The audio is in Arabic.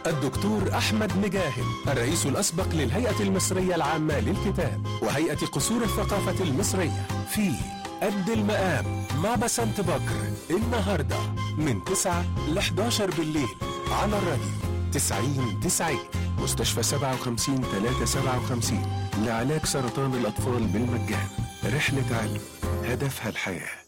الدكتور أحمد مجاهد، الرئيس الأسبق للهيئة المصرية العامة للكتاب وهيئة قصور الثقافة المصرية، في قد المقام مع بسنت بكر، النهاردة من 9 ل 11 بالليل على الراديو 90 مستشفى 57-357 لعلاج سرطان الأطفال بالمجان. رحلة علم هدفها الحياة.